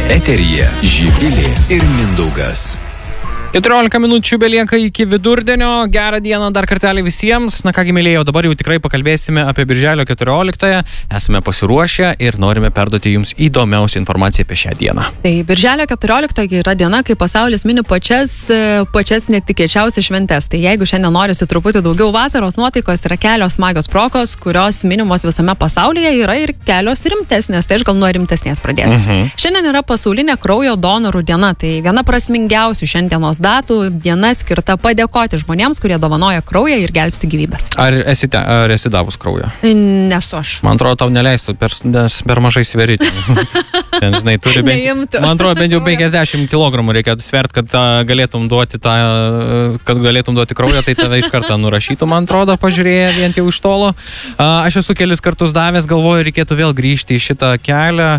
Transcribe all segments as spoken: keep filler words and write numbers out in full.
Eteryje Živilė ir Mindaugas. keturiolika minučių belieka iki vidurdienio. Gerą dieną dar kartelį visiems. Na kągi, mėlėjau, dabar jau tikrai pakalbėsime apie birželio keturioliktąją. Esame pasiruošę ir norime perduoti jums įdomiausią informaciją apie šią dieną. Tai birželio keturioliktoji yra diena, kai pasaulis mini pačias, pačias netikėčiausias šventes. Tai jeigu šiandien norisi truputį daugiau vasaros nuotaikos, yra kelios smagios progos, kurios minimos visame pasaulyje, yra ir kelios rimtesnės. Tai aš gal nuo rimtesnės pradėsiu. Mhm. Šiandien yra pasaulinė kraujo donorų diena. Tai viena prasmingiausių šiandienos datų diena skirta padėkoti žmonėms, kurie dovanoja kraują ir gelbsti gyvybės. Ar esi, te, ar esi davus kraują? Nesu aš. Man atrodo, tau neleistų, per, nes per mažai sveryti. Ten, žinai, turi bent, man atrodo, bent jau penkiasdešimt kilogramų reikėtų svert, kad uh, galėtum duoti tą, uh, kad galėtum duoti kraują, tai tave iš karto nurašytų, man atrodo, pažiūrėję vien jau iš tolo. Uh, aš esu kelis kartus davęs, galvoju, reikėtų vėl grįžti į šitą kelią.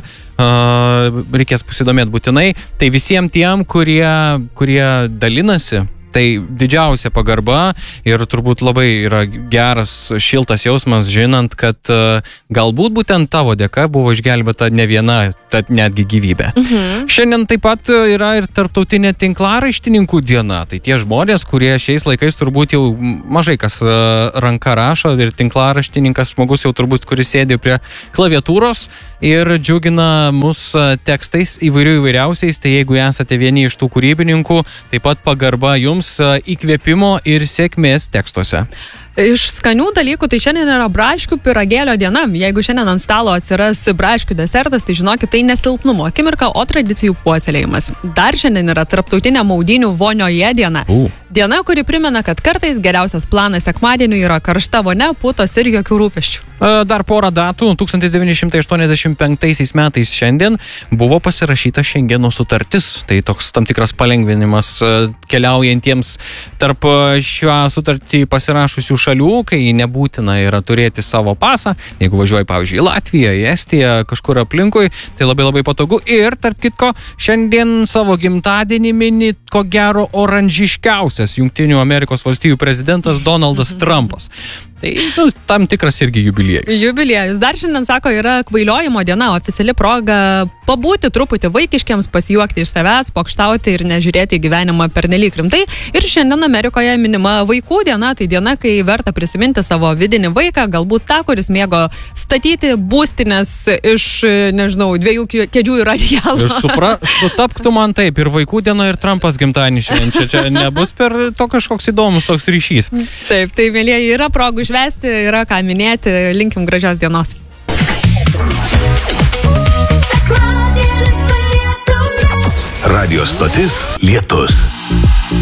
Uh, reikės pasidomėti būtinai. Tai visiems tiem, kurie, kurie dalinasi, tai didžiausia pagarba ir turbūt labai yra geras, šiltas jausmas, žinant, kad uh, galbūt būtent tavo dėka buvo išgelbėta ne viena, tad netgi gyvybė. Mhm. Šiandien taip pat yra ir tarptautinė tinklaraištininkų diena. Tai tie žmonės, kurie šiais laikais turbūt jau mažai kas uh, ranka rašo ir tinklaraštininkas žmogus jau turbūt, kuris sėdi prie klaviatūros ir džiugina mus tekstais įvairių įvairiausiais. Tai jeigu esate vieni iš tų kūrybininkų, taip pat pagarba jums, įkvėpimo ir sėkmės tekstuose. Iš skanių dalykų, tai šiandien yra braškių pyragėlio diena. Jeigu šiandien ant stalo atsiras braškių desertas, tai žinokit, tai nesilpnumo akimirka, o tradicijų puoselėjimas. Dar šiandien yra tarptautinė maudynių vonioje diena. Uh. Diena, kuri primena, kad kartais geriausias planas sekmadieniui yra karšta vonia, putos ir jokių rūpesčių. Dar porą datų. tūkstantis devyni šimtai aštuoniasdešimt penktaisiais metais šiandien buvo pasirašyta Šengeno sutartis. Tai toks tam tikras palengvinimas keliaujantiems tarp šią sutartį pasirašusių šalių, kai nebūtina yra turėti savo pasą. Jeigu važiuoji, pavyzdžiui, į Latviją, į Estiją, kažkur aplinkui, tai labai labai patogu. Ir, tarp kitko, šiandien savo gimtadienį mini, ko gero, oranžiškiausias Jungtinių Amerikos valstijų prezidentas Donaldas mhm. Trumpas. Tai nu, tam tikras irgi jubiliejus. Jubiliejus. Dar šiandien, sako, yra kvailiojimo diena, oficiali proga pabūti truputį vaikiškiams, pasijuokti iš savęs, pokštauti ir nežiūrėti į gyvenimą pernelyg rimtai. Ir šiandien Amerikoje minima vaikų diena, tai diena, kai verta prisiminti savo vidinį vaiką, galbūt tą, kuris mėgo statyti būstinės iš, nežinau, dviejų kėdžių ir radialų. Ir supra, sutapktų man taip, ir vaikų diena, ir Trumpas gimtadienį švenčia. Čia nebus per to kažkoks įdomus toks ryšys. Taip, tai, mėlyjeji, yra progų švęsti, yra ką minėti, linkim gražios dienos. Radio stotis Lietus.